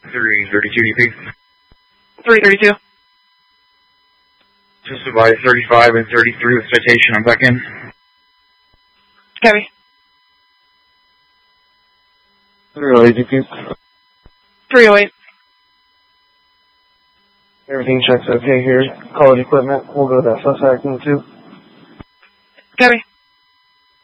332 DP. 332. Just by 35 and 33 with citation. I'm back in. Copy. 308 DP. 308. Everything checks okay here. Call it equipment. We'll go to that suspect in 2. Copy.